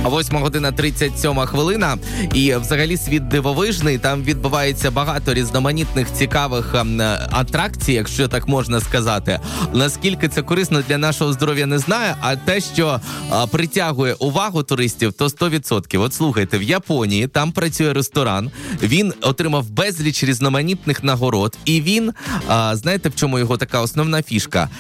8:37. І взагалі світ дивовижний. Там відбувається багато різноманітних цікавих атракцій, якщо так можна сказати. Наскільки це корисно для нашого здоров'я, не знаю. А те, що притягує увагу туристів, то 100%. От слухайте, в Японії там працює ресторан. Він отримав безліч різноманітних нагород. І він, знаєте, в чому його така основна фішка?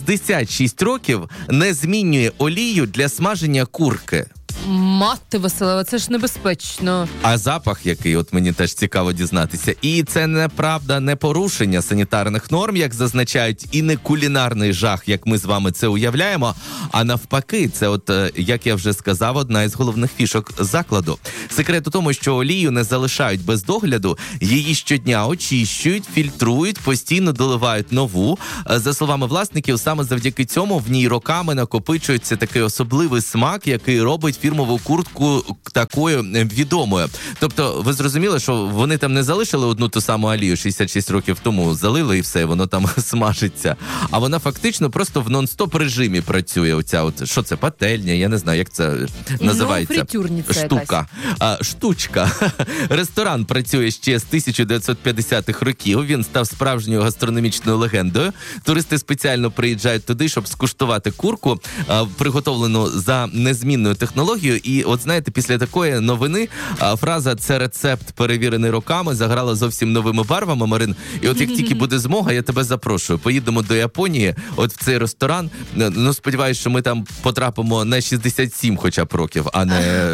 66 років не змінює олію для смаження курки. Мати Василева, це ж небезпечно. А запах який, от мені теж цікаво дізнатися. І це неправда, не порушення санітарних норм, як зазначають, і не кулінарний жах, як ми з вами це уявляємо, а навпаки, це от, як я вже сказав, одна із головних фішок закладу. Секрет у тому, що олію не залишають без догляду, її щодня очищують, фільтрують, постійно доливають нову. За словами власників, саме завдяки цьому в ній роками накопичується такий особливий смак, який робить фірмову куртку такою відомою. Тобто, ви зрозуміли, що вони там не залишили одну ту саму олію 66 років тому, залили і все, воно там смажиться. А вона фактично просто в нон-стоп режимі працює. Оця от, що це, пательня, я не знаю, як це називається. Фритюрниця штука. Штучка. Ресторан працює ще з 1950-х років. Він став справжньою гастрономічною легендою. Туристи спеціально приїжджають туди, щоб скуштувати курку, приготовлену за незмінною технологією. І от знаєте, після такої новини фраза «це рецепт, перевірений роками» заграла зовсім новими барвами, Марин. І от як тільки буде змога, я тебе запрошую. Поїдемо до Японії, от в цей ресторан. Ну, сподіваюсь, що ми там потрапимо на 67 хоча б років, а не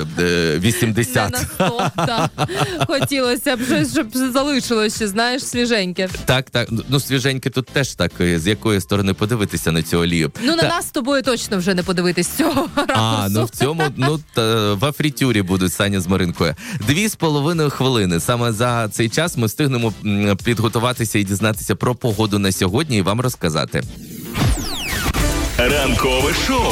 80. Не на 100, так. Хотілося б щось, щоб залишилося ще, знаєш, свіженьке. Так. Ну, свіженьке тут теж так, з якої сторони подивитися на цю олію. Ну, на нас з тобою точно вже не подивитись з цього ракурсу. Ну в цьому, в фритюрі будуть Саня з Маринкою. 2,5 хвилини. Саме за цей час ми встигнемо підготуватися і дізнатися про погоду на сьогодні і вам розказати. Ранкове шоу